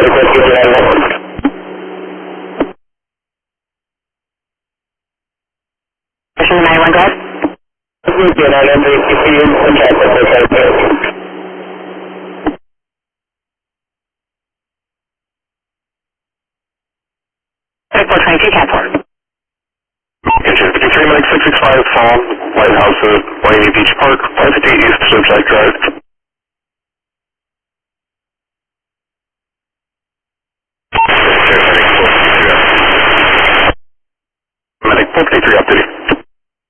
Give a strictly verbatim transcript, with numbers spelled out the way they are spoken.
ninety-one, go ahead. four twenty-two, cancel. Engine fifty-three, Mike six six five, Fall, Lighthouse at Miami Beach Park, five fifty East Swipjack Drive. Medic four fifty-three, up to you.